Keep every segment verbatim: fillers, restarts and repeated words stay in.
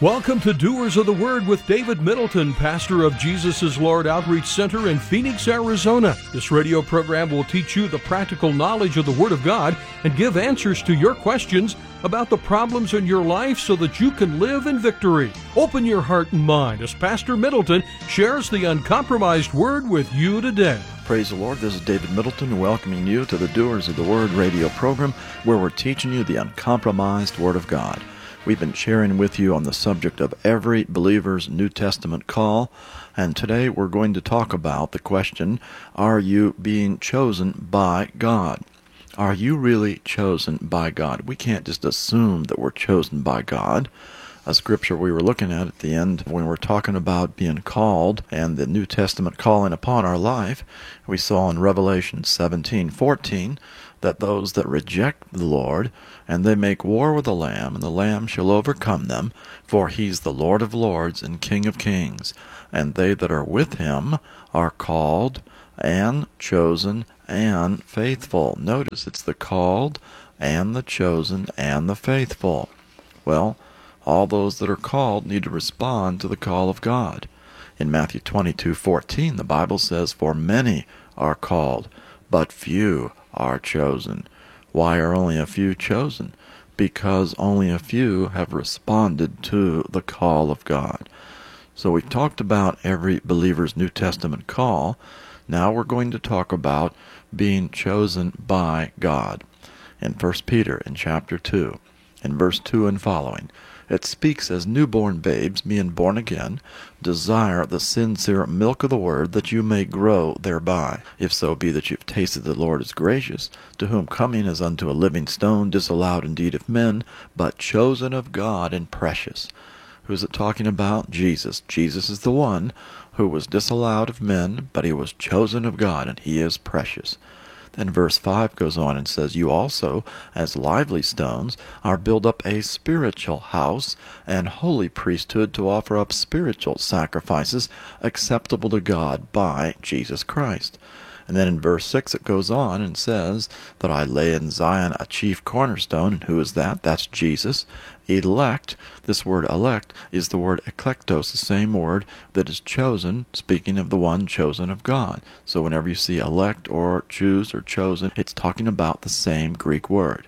Welcome to Doers of the Word with David Middleton, pastor of Jesus is Lord Outreach Center in Phoenix, Arizona. This radio program will teach you the practical knowledge of the Word of God and give answers to your questions about the problems in your life so that you can live in victory. Open your heart and mind as Pastor Middleton shares the uncompromised Word with you today. Praise the Lord. This is David Middleton welcoming you to the Doers of the Word radio program where we're teaching you the uncompromised Word of God. We've been sharing with you on the subject of every believer's New Testament call, and today we're going to talk about the question, are you being chosen by God? Are you really chosen by God? We can't just assume that we're chosen by God. A scripture we were looking at at the end when we were talking about being called and the New Testament calling upon our life, we saw in Revelation seventeen fourteen that those that reject the Lord, and they make war with the Lamb, and the Lamb shall overcome them, for he's the Lord of lords and King of kings, and they that are with him are called and chosen and faithful. Notice it's the called and the chosen and the faithful. Well, all those that are called need to respond to the call of God. In Matthew twenty-two fourteen, the Bible says, for many are called, but few are chosen. Why are only a few chosen? Because only a few have responded to the call of God. So we've talked about every believer's New Testament call. Now we're going to talk about being chosen by God. In First Peter in chapter two, in verse two and following, it speaks as newborn babes, being born again, desire the sincere milk of the word, that you may grow thereby. If so be that you've tasted the Lord is gracious, to whom coming as unto a living stone, disallowed indeed of men, but chosen of God and precious. Who's it talking about? Jesus. Jesus is the one who was disallowed of men, but he was chosen of God, and he is precious. Then verse five goes on and says, you also, as lively stones, are built up a spiritual house and holy priesthood to offer up spiritual sacrifices acceptable to God by Jesus Christ. And then in verse six it goes on and says that I lay in Zion a chief cornerstone. And who is that? That's Jesus. Elect. This word elect is the word eklektos, the same word that is chosen, speaking of the one chosen of God. So whenever you see elect or choose or chosen, it's talking about the same Greek word.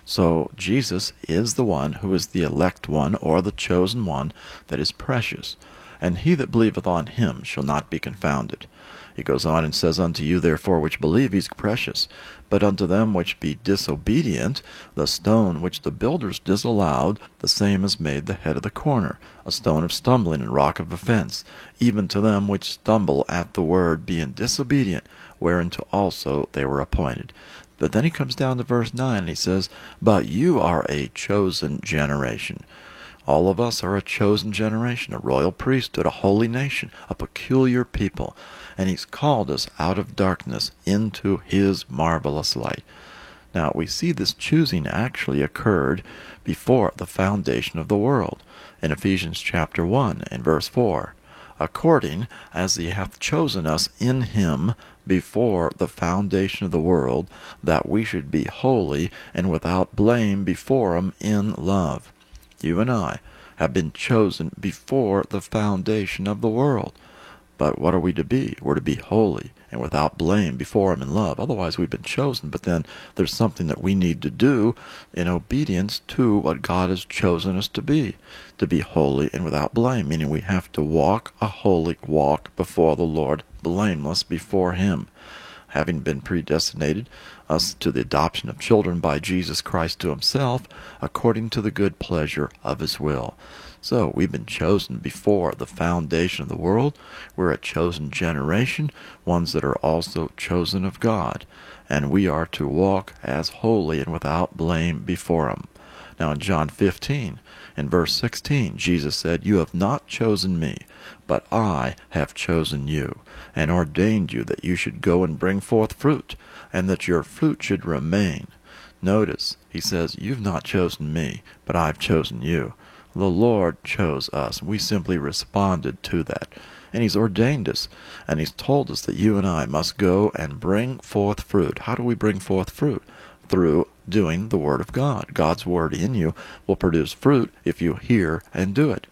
So Jesus is the one who is the elect one or the chosen one that is precious. And he that believeth on him shall not be confounded. He goes on and says, unto you therefore which believe he's precious, but unto them which be disobedient, the stone which the builders disallowed, the same is made the head of the corner, a stone of stumbling and rock of offense, even to them which stumble at the word, being disobedient, whereunto also they were appointed. But then he comes down to verse nine, and he says, but you are a chosen generation. All of us are a chosen generation, a royal priesthood, a holy nation, a peculiar people. And he's called us out of darkness into his marvelous light. Now, we see this choosing actually occurred before the foundation of the world. In Ephesians chapter one and verse four, according as he hath chosen us in him before the foundation of the world, that we should be holy and without blame before him in love. You and I have been chosen before the foundation of the world. But what are we to be? We're to be holy and without blame before him in love. Otherwise, we've been chosen, but then there's something that we need to do in obedience to what God has chosen us to be, to be holy and without blame, meaning we have to walk a holy walk before the Lord, blameless before him. Having been predestinated us to the adoption of children by Jesus Christ to himself, according to the good pleasure of his will. So we've been chosen before the foundation of the world. We're a chosen generation, ones that are also chosen of God. And we are to walk as holy and without blame before him. Now in John fifteen, in verse sixteen, Jesus said, you have not chosen me, but I have chosen you, and ordained you that you should go and bring forth fruit, and that your fruit should remain. Notice, he says, you've not chosen me, but I've chosen you. The Lord chose us. We simply responded to that. And he's ordained us. And he's told us that you and I must go and bring forth fruit. How do we bring forth fruit? Through doing the Word of God. God's Word in you will produce fruit if you hear and do it.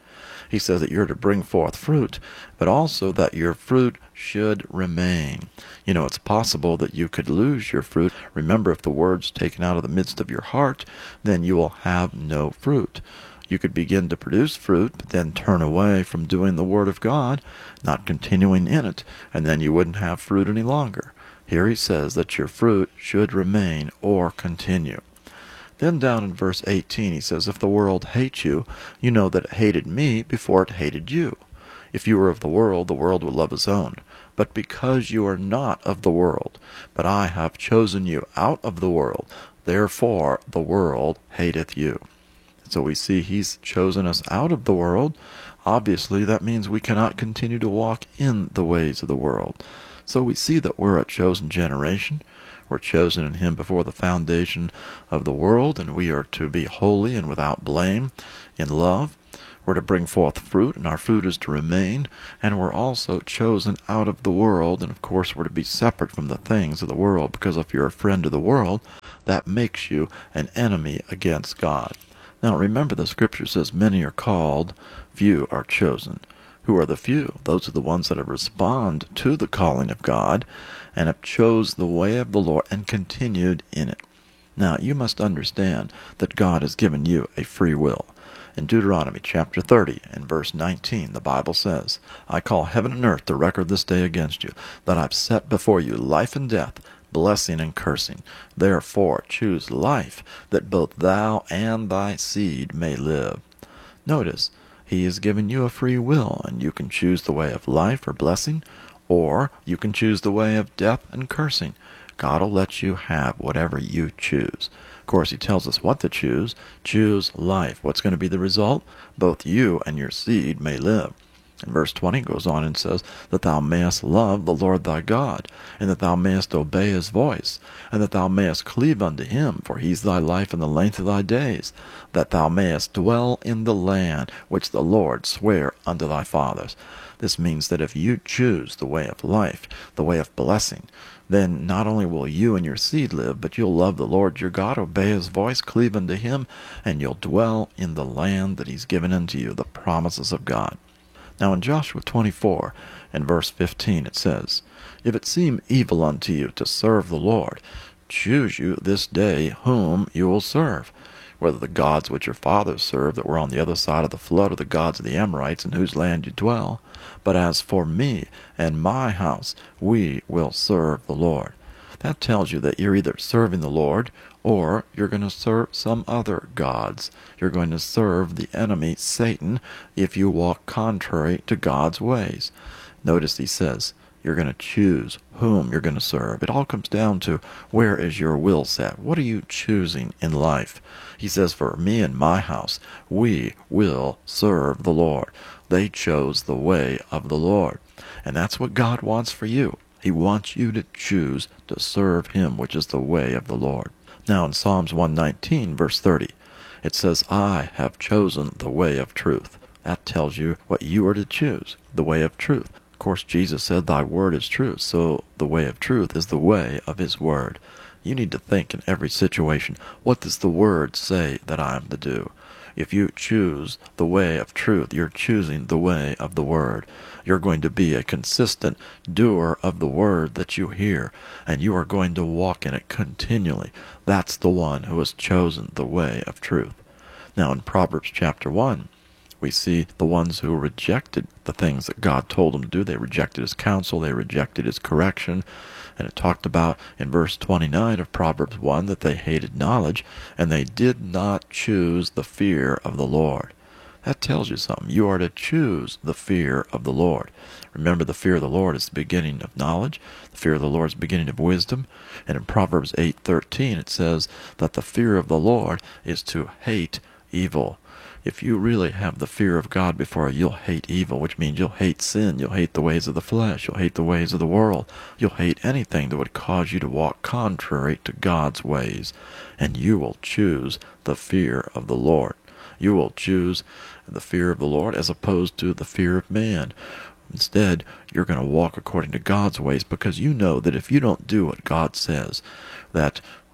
He says that you're to bring forth fruit, but also that your fruit should remain. You know, it's possible that you could lose your fruit. Remember, if the word's taken out of the midst of your heart, then you will have no fruit. You could begin to produce fruit, but then turn away from doing the Word of God, not continuing in it, and then you wouldn't have fruit any longer. Here he says that your fruit should remain or continue. Then down in verse eighteen he says, if the world hates you, you know that it hated me before it hated you. If you were of the world, the world would love its own. But because you are not of the world, but I have chosen you out of the world, therefore the world hateth you. So we see he's chosen us out of the world. Obviously, that means we cannot continue to walk in the ways of the world. So we see that we're a chosen generation. We're chosen in him before the foundation of the world, and we are to be holy and without blame in love. We're to bring forth fruit, and our fruit is to remain. And we're also chosen out of the world, and of course we're to be separate from the things of the world, because if you're a friend of the world, that makes you an enemy against God. Now remember, the scripture says many are called, few are chosen. Who are the few? Those are the ones that have responded to the calling of God and have chose the way of the Lord and continued in it. Now you must understand that God has given you a free will. In Deuteronomy chapter thirty and verse nineteen, the Bible says, I call heaven and earth to record this day against you, that I've set before you life and death, blessing and cursing. Therefore choose life, that both thou and thy seed may live. Notice, he has given you a free will, and you can choose the way of life or blessing, or you can choose the way of death and cursing. God will let you have whatever you choose. Of course, he tells us what to choose. Choose life. What's going to be the result? Both you and your seed may live. And verse twenty goes on and says, that thou mayest love the Lord thy God, and that thou mayest obey his voice, and that thou mayest cleave unto him, for he is thy life and the length of thy days, that thou mayest dwell in the land which the Lord sware unto thy fathers. This means that if you choose the way of life, the way of blessing, then not only will you and your seed live, but you'll love the Lord your God, obey his voice, cleave unto him, and you'll dwell in the land that he's given unto you, the promises of God. Now in Joshua twenty-four and verse fifteen it says, if it seem evil unto you to serve the Lord, choose you this day whom you will serve, whether the gods which your fathers served that were on the other side of the flood, or the gods of the Amorites in whose land you dwell. But as for me and my house, we will serve the Lord. That tells you that you're either serving the Lord, or you're going to serve some other gods. You're going to serve the enemy, Satan, if you walk contrary to God's ways. Notice he says, you're going to choose whom you're going to serve. It all comes down to, where is your will set? What are you choosing in life? He says, for me and my house, we will serve the Lord. They chose the way of the Lord. And that's what God wants for you. He wants you to choose to serve him, which is the way of the Lord. Now in Psalms one nineteen, verse thirty, it says, I have chosen the way of truth. That tells you what you are to choose, the way of truth. Of course, Jesus said, thy word is truth, so the way of truth is the way of his word. You need to think in every situation, what does the word say that I am to do? If you choose the way of truth, you're choosing the way of the word. You're going to be a consistent doer of the word that you hear, and you are going to walk in it continually. That's the one who has chosen the way of truth. Now in Proverbs chapter one, we see the ones who rejected the things that God told them to do. They rejected his counsel, they rejected his correction. And it talked about in verse twenty-nine of Proverbs one that they hated knowledge, and they did not choose the fear of the Lord. That tells you something. You are to choose the fear of the Lord. Remember, the fear of the Lord is the beginning of knowledge. The fear of the Lord is the beginning of wisdom. And in Proverbs eight thirteen it says that the fear of the Lord is to hate evil. If you really have the fear of God before you, you'll hate evil, which means you'll hate sin, you'll hate the ways of the flesh, you'll hate the ways of the world, you'll hate anything that would cause you to walk contrary to God's ways, and you will choose the fear of the Lord. You will choose the fear of the Lord as opposed to the fear of man. Instead, you're going to walk according to God's ways, because you know that if you don't do what God says, that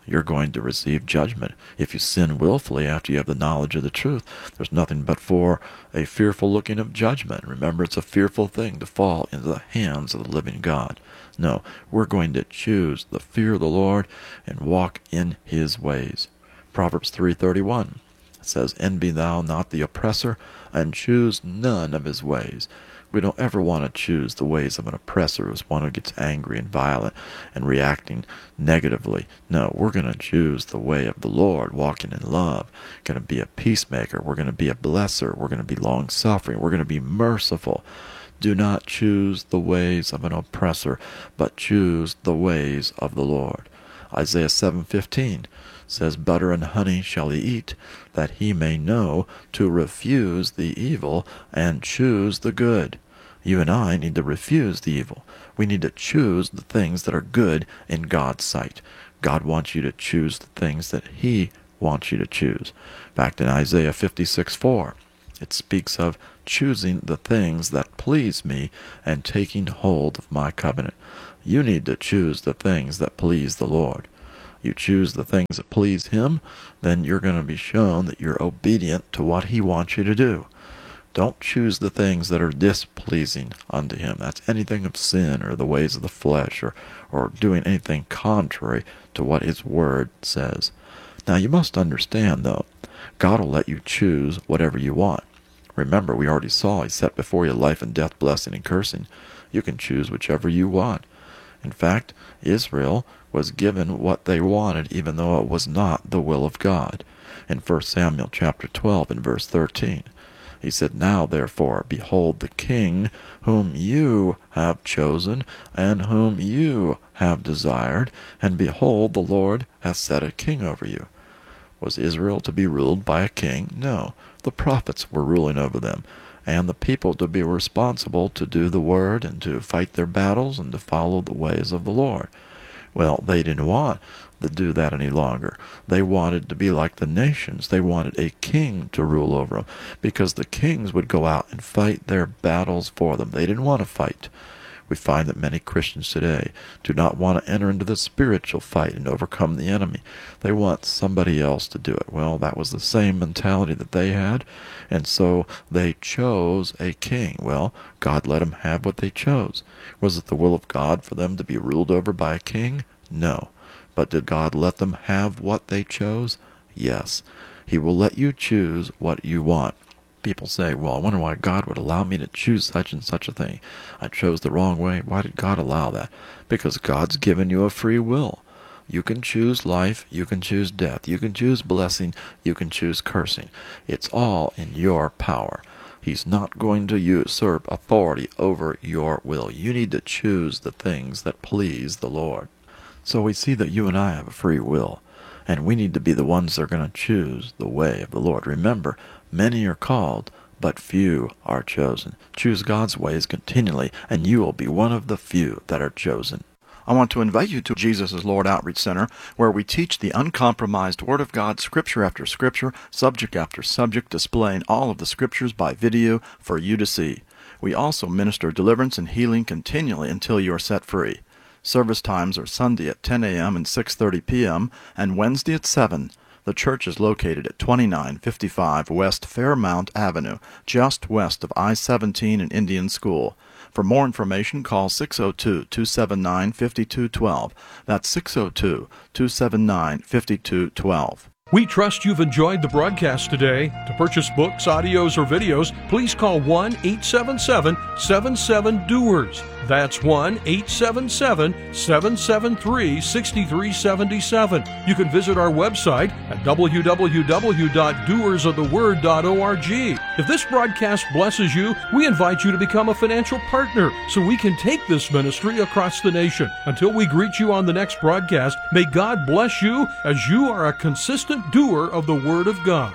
you're going to receive judgment. If you sin willfully after you have the knowledge of the truth, there's nothing but for a fearful looking of judgment. Remember, it's a fearful thing to fall into the hands of the living God. No, we're going to choose the fear of the Lord and walk in his ways. Proverbs three thirty-one says, "Envy thou not the oppressor, and choose none of his ways." We don't ever want to choose the ways of an oppressor who's one who gets angry and violent and reacting negatively. No, we're going to choose the way of the Lord, walking in love, going to be a peacemaker. We're going to be a blesser. We're going to be long-suffering. We're going to be merciful. Do not choose the ways of an oppressor, but choose the ways of the Lord. Isaiah seven fifteen says, "Butter and honey shall he eat, that he may know to refuse the evil and choose the good." You and I need to refuse the evil. We need to choose the things that are good in God's sight. God wants you to choose the things that he wants you to choose. In fact, in Isaiah fifty-six four, it speaks of choosing the things that please me and taking hold of my covenant. You need to choose the things that please the Lord. You choose the things that please him, then you're going to be shown that you're obedient to what he wants you to do. Don't choose the things that are displeasing unto him. That's anything of sin or the ways of the flesh or, or doing anything contrary to what his word says. Now you must understand, though, God will let you choose whatever you want. Remember, we already saw he set before you life and death, blessing and cursing. You can choose whichever you want. In fact, Israel was given what they wanted, even though it was not the will of God. In First Samuel chapter twelve and verse thirteen, he said, "Now therefore, behold the king whom you have chosen, and whom you have desired, and behold, the Lord hath set a king over you." Was Israel to be ruled by a king? No. The prophets were ruling over them, and the people to be responsible to do the word and to fight their battles and to follow the ways of the Lord. Well, they didn't want to do that any longer. They wanted to be like the nations. They wanted a king to rule over them, because the kings would go out and fight their battles for them. They didn't want to fight. We find that many Christians today do not want to enter into the spiritual fight and overcome the enemy. They want somebody else to do it. Well, that was the same mentality that they had, and so they chose a king. Well, God let them have what they chose. Was it the will of God for them to be ruled over by a king? No. But did God let them have what they chose? Yes. He will let you choose what you want. People say, "Well, I wonder why God would allow me to choose such and such a thing. I chose the wrong way. Why did God allow that?" Because God's given you a free will. You can choose life. You can choose death. You can choose blessing. You can choose cursing. It's all in your power. He's not going to usurp authority over your will. You need to choose the things that please the Lord. So we see that you and I have a free will, and we need to be the ones that are going to choose the way of the Lord. Remember, many are called, but few are chosen. Choose God's ways continually, and you will be one of the few that are chosen. I want to invite you to Jesus is Lord Outreach Center, where we teach the uncompromised Word of God, Scripture after Scripture, subject after subject, displaying all of the Scriptures by video for you to see. We also minister deliverance and healing continually until you are set free. Service times are Sunday at ten a.m. and six thirty p.m. and Wednesday at seven. The church is located at twenty-nine fifty-five West Fairmount Avenue, just west of I seventeen and Indian School. For more information, call six oh two, two seven nine, five two one two. That's six oh two, two seven nine, five two one two. We trust you've enjoyed the broadcast today. To purchase books, audios, or videos, please call one eight seven seven, seven seven, doers. That's one eight seven seven, seven seven three, six three seven seven. You can visit our website at w w w dot doers of the word dot org. If this broadcast blesses you, we invite you to become a financial partner so we can take this ministry across the nation. Until we greet you on the next broadcast, may God bless you as you are a consistent doer of the Word of God.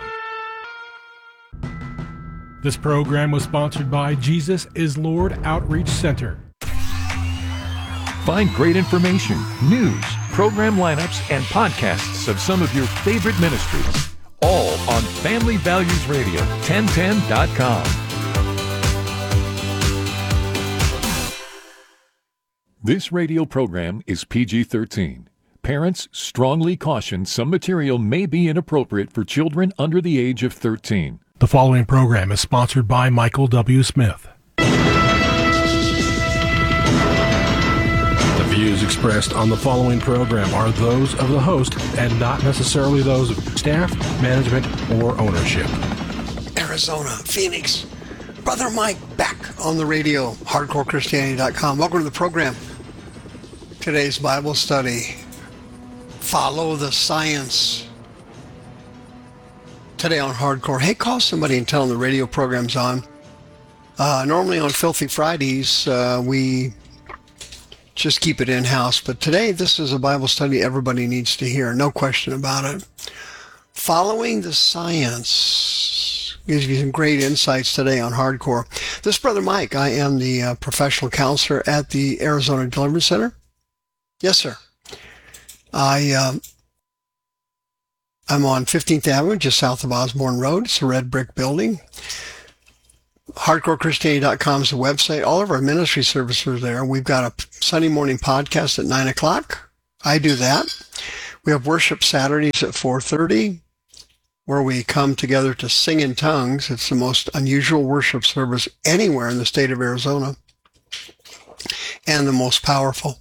This program was sponsored by Jesus is Lord Outreach Center. Find great information, news, program lineups, and podcasts of some of your favorite ministries, all on Family Values Radio, ten ten dot com. This radio program is P G thirteen. Parents strongly caution some material may be inappropriate for children under the age of thirteen. The following program is sponsored by Michael W. Smith. The views expressed on the following program are those of the host and not necessarily those of staff, management, or ownership. Arizona, Phoenix, Brother Mike back on the radio, hardcore christianity dot com. Welcome to the program. Today's Bible study, Follow the Science. Today on Hardcore. Hey, call somebody and tell them the radio program's on. Uh, normally on Filthy Fridays, uh, we just keep it in-house. But today, this is a Bible study everybody needs to hear. No question about it. Following the Science gives you some great insights today on Hardcore. This is Brother Mike. I am the uh, professional counselor at the Arizona Deliverance Center. Yes, sir. I... Um, I'm on fifteenth Avenue, just south of Osborne Road. It's a red brick building. hardcore christianity dot com is the website. All of our ministry services are there. We've got a Sunday morning podcast at nine o'clock. I do that. We have worship Saturdays at four thirty, where we come together to sing in tongues. It's the most unusual worship service anywhere in the state of Arizona, and the most powerful.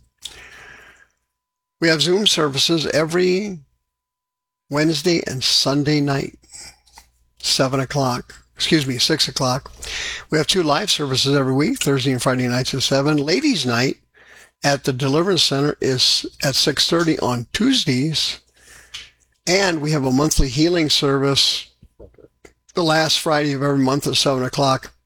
We have Zoom services every Wednesday and Sunday night, seven o'clock, excuse me, six o'clock. We have two live services every week, Thursday and Friday nights at seven. Ladies' night at the Deliverance Center is at six thirty on Tuesdays. And we have a monthly healing service the last Friday of every month at seven o'clock.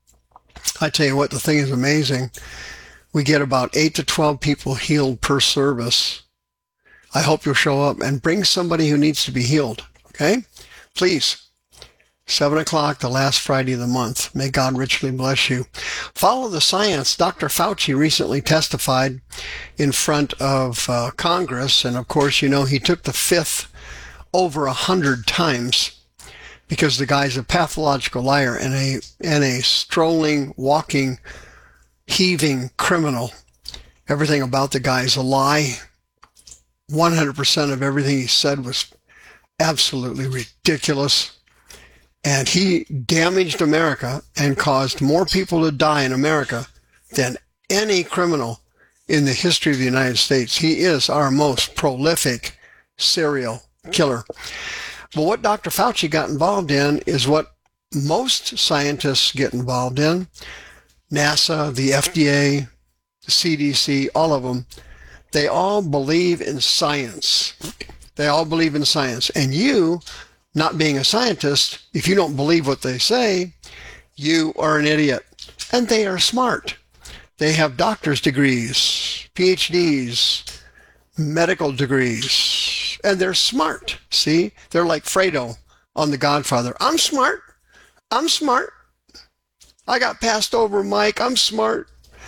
I tell you what, the thing is amazing. We get about eight to twelve people healed per service. I hope you'll show up and bring somebody who needs to be healed, okay? Please, seven o'clock, the last Friday of the month. May God richly bless you. Follow the Science. Doctor Fauci recently testified in front of uh, Congress, and of course, you know, he took the fifth over a hundred times because the guy's a pathological liar and a, and a strolling, walking, heaving criminal. Everything about the guy is a lie. one hundred percent of everything he said was absolutely ridiculous. And he damaged America and caused more people to die in America than any criminal in the history of the United States. He is our most prolific serial killer. But what Doctor Fauci got involved in is what most scientists get involved in. NASA, the F D A, the C D C, all of them. They all believe in science. They all believe in science. And you, not being a scientist, if you don't believe what they say, you are an idiot. And they are smart. They have doctor's degrees, P H Ds, medical degrees, and they're smart. See? They're like Fredo on The Godfather. I'm smart. I'm smart. I got passed over, Mike. I'm smart.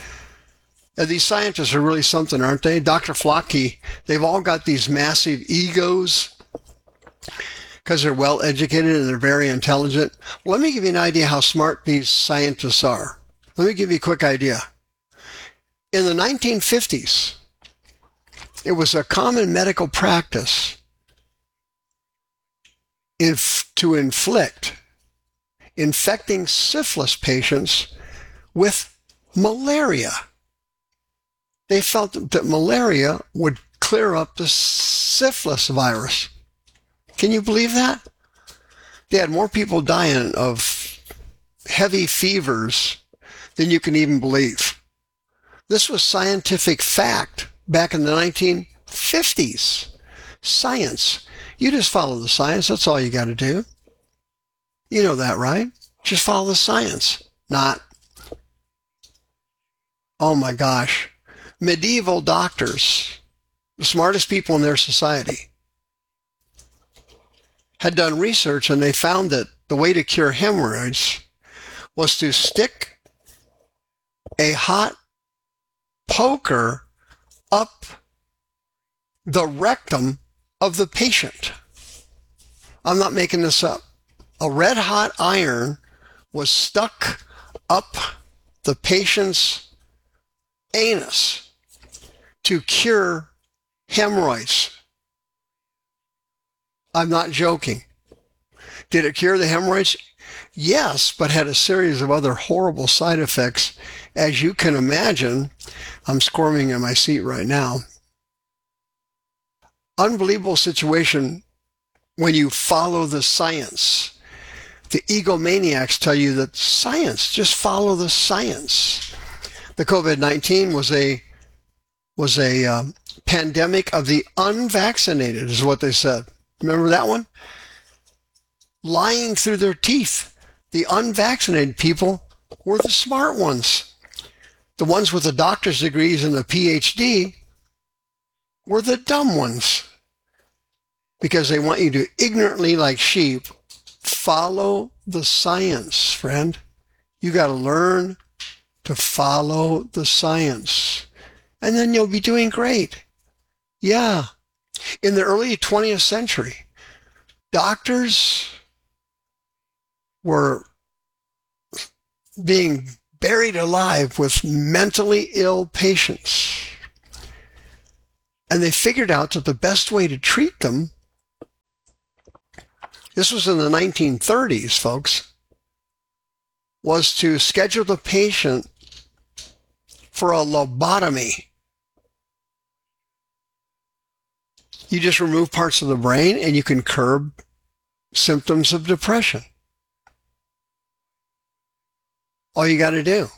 And these scientists are really something, aren't they? Doctor Flocky, they've all got these massive egos because they're well educated and they're very intelligent. Let me give you an idea how smart these scientists are. Let me give you a quick idea. In the nineteen fifties, it was a common medical practice if, to inflict infecting syphilis patients with malaria. They felt that malaria would clear up the syphilis virus. Can you believe that? They had more people dying of heavy fevers than you can even believe. This was scientific fact back in the nineteen fifties. Science. You just follow the science. That's all you got to do. You know that, right? Just follow the science. Not, oh my gosh. Medieval doctors, the smartest people in their society, had done research and they found that the way to cure hemorrhoids was to stick a hot poker up the rectum of the patient. I'm not making this up. A red hot iron was stuck up the patient's anus to cure hemorrhoids. I'm not joking. Did it cure the hemorrhoids? Yes, but had a series of other horrible side effects. As you can imagine, I'm squirming in my seat right now. Unbelievable situation when you follow the science. The egomaniacs tell you that science, just follow the science. The COVID nineteen was a was a um, pandemic of the unvaccinated, is what they said. Remember that one? Lying through their teeth. The unvaccinated people were the smart ones. The ones with the doctor's degrees and the P H D were the dumb ones. Because they want you to ignorantly, like sheep, follow the science, friend. You got to learn to follow the science. And then you'll be doing great. Yeah. In the early twentieth century, doctors were being buried alive with mentally ill patients. And they figured out that the best way to treat them, this was in the nineteen thirties, folks, was to schedule the patient for a lobotomy. You just remove parts of the brain and you can curb symptoms of depression. All you got to do,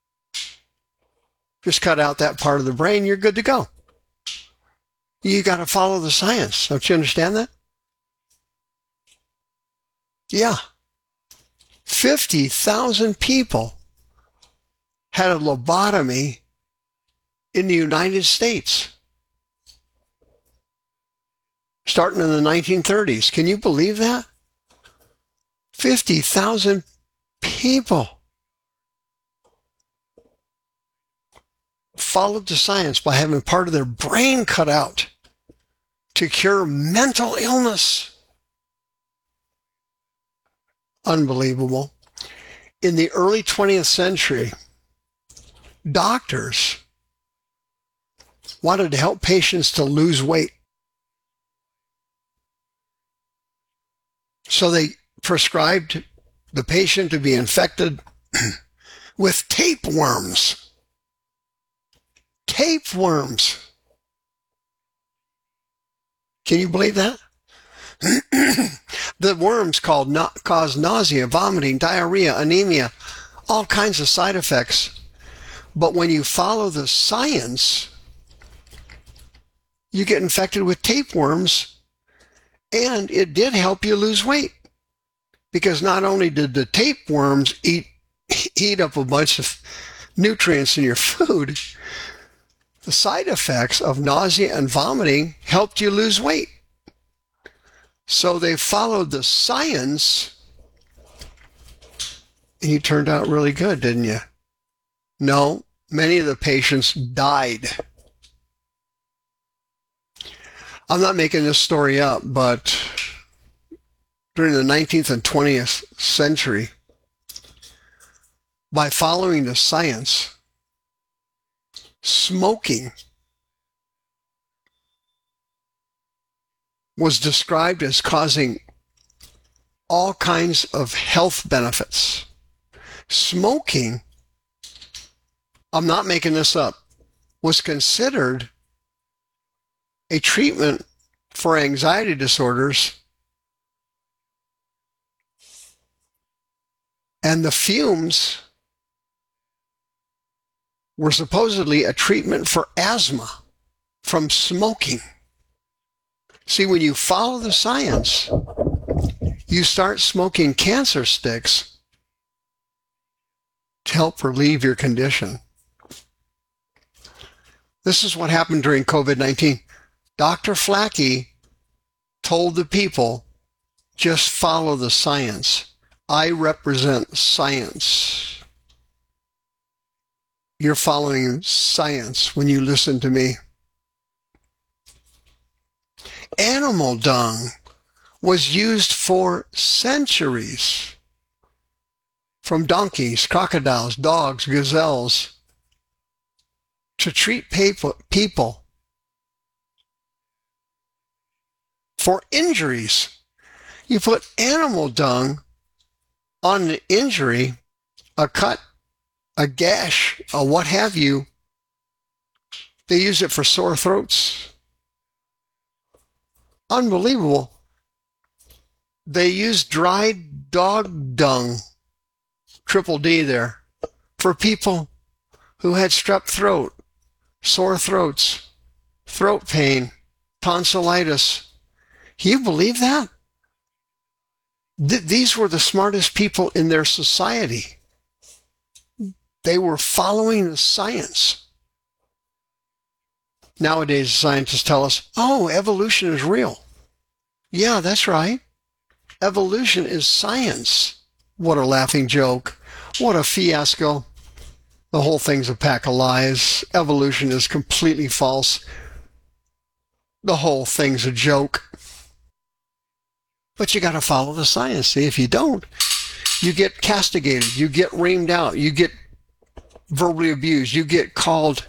just cut out that part of the brain, you're good to go. You got to follow the science. Don't you understand that? Yeah. fifty thousand people had a lobotomy in the United States, starting in the nineteen thirties. Can you believe that? fifty thousand people followed the science by having part of their brain cut out to cure mental illness. Unbelievable. In the early twentieth century, doctors wanted to help patients to lose weight. So they prescribed the patient to be infected with tapeworms. Tapeworms. Can you believe that? The worms called na- cause nausea, vomiting, diarrhea, anemia, all kinds of side effects. But when you follow the science, you get infected with tapeworms, and it did help you lose weight. Because not only did the tapeworms eat, eat up a bunch of nutrients in your food, the side effects of nausea and vomiting helped you lose weight. So they followed the science, and you turned out really good, didn't you? No, many of the patients died. I'm not making this story up, but during the nineteenth and twentieth century, by following the science, smoking was described as causing all kinds of health benefits. Smoking, I'm not making this up, was considered a treatment for anxiety disorders, and the fumes were supposedly a treatment for asthma from smoking. See, when you follow the science, you start smoking cancer sticks to help relieve your condition. This is what happened during COVID nineteen. Doctor Flackey told the people, just follow the science. I represent science. You're following science when you listen to me. Animal dung was used for centuries, from donkeys, crocodiles, dogs, gazelles, to treat people for injuries. You put animal dung on the injury, a cut, a gash, a what have you. They use it for sore throats. Unbelievable. They use dried dog dung, triple D there, for people who had strep throat, sore throats, throat pain, tonsillitis. Can you believe that? Th- these were the smartest people in their society. They were following the science. Nowadays, scientists tell us, oh, evolution is real. Yeah, that's right. Evolution is science. What a laughing joke. What a fiasco. The whole thing's a pack of lies. Evolution is completely false. The whole thing's a joke. But you got to follow the science. See, if you don't, you get castigated. You get reamed out. You get verbally abused. You get called.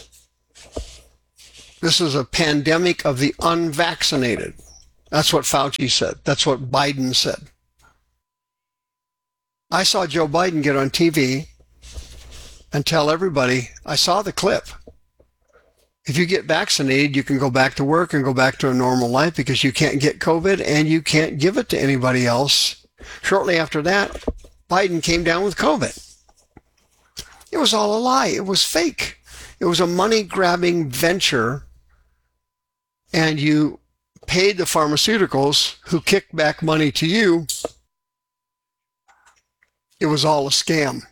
This is a pandemic of the unvaccinated. That's what Fauci said. That's what Biden said. I saw Joe Biden get on T V and tell everybody, I saw the clip. If you get vaccinated, you can go back to work and go back to a normal life because you can't get COVID and you can't give it to anybody else. Shortly after that, Biden came down with COVID. It was all a lie. It was fake. It was a money-grabbing venture, and you paid the pharmaceuticals who kicked back money to you. It was all a scam.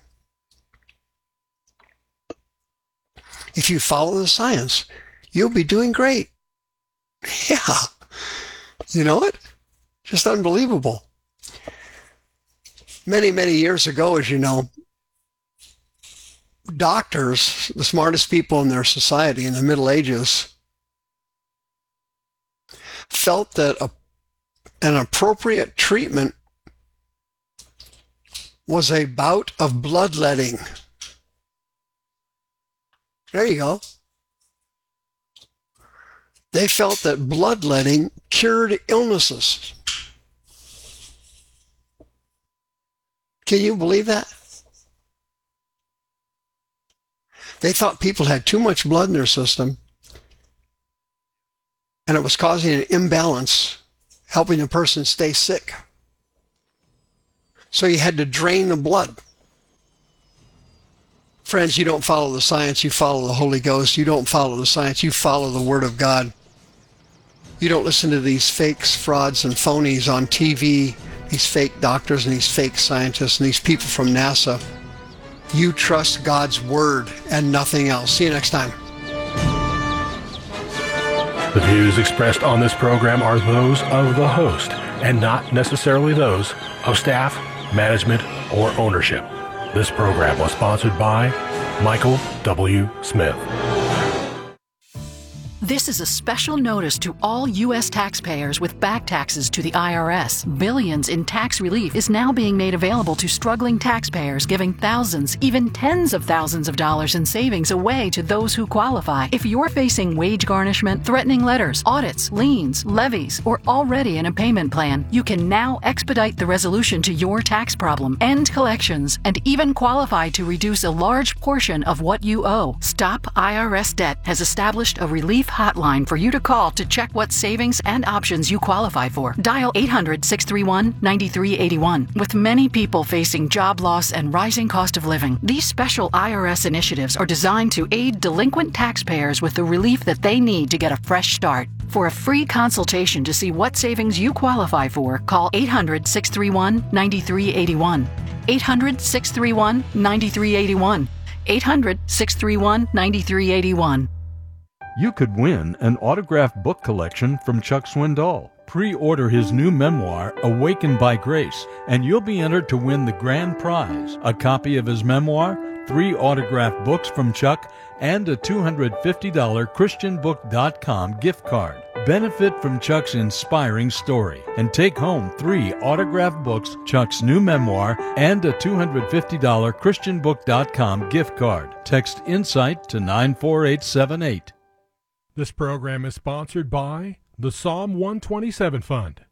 If you follow the science, you'll be doing great. Yeah. You know it? Just unbelievable. Many, many years ago, as you know, doctors, the smartest people in their society in the Middle Ages, felt that a, an appropriate treatment was a bout of bloodletting. There you go. They felt that bloodletting cured illnesses. Can you believe that? They thought people had too much blood in their system, and it was causing an imbalance, helping the person stay sick. So you had to drain the blood. Friends, you don't follow the science, you follow the Holy Ghost. You don't follow the science, you follow the Word of God. You don't listen to these fakes, frauds, and phonies on T V, these fake doctors and these fake scientists and these people from NASA. You trust God's Word and nothing else. See you next time. The views expressed on this program are those of the host and not necessarily those of staff, management, or ownership. This program was sponsored by Michael W. Smith. This is a special notice to all U S taxpayers with back taxes to the I R S. Billions in tax relief is now being made available to struggling taxpayers, giving thousands, even tens of thousands of dollars in savings away to those who qualify. If you're facing wage garnishment, threatening letters, audits, liens, levies, or already in a payment plan, you can now expedite the resolution to your tax problem, end collections, and even qualify to reduce a large portion of what you owe. Stop I R S Debt has established a relief hotline for you to call to check what savings and options you qualify for. Dial eight hundred, six three one, nine three eight one. With many people facing job loss and rising cost of living, these special I R S initiatives are designed to aid delinquent taxpayers with the relief that they need to get a fresh start. For a free consultation to see what savings you qualify for, call eight hundred, six three one, nine three eight one. eight hundred, six three one, nine three eight one. eight hundred, six three one, nine three eight one. You could win an autographed book collection from Chuck Swindoll. Pre-order his new memoir, Awakened by Grace, and you'll be entered to win the grand prize, a copy of his memoir, three autographed books from Chuck, and a two hundred fifty dollars Christian book dot com gift card. Benefit from Chuck's inspiring story and take home three autographed books, Chuck's new memoir, and a two hundred fifty dollars Christian book dot com gift card. Text INSIGHT to nine four eight seven eight. This program is sponsored by The Psalm one twenty-seven Fund.